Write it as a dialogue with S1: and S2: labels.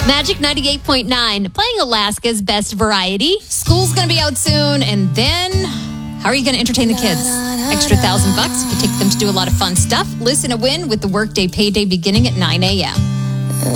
S1: Magic 98.9, playing Alaska's best variety.
S2: School's going to be out soon, and then how are you going to entertain the kids? Extra $1,000 if you take them to do a lot of fun stuff. Listen to Win with the Workday Payday beginning at 9 a.m.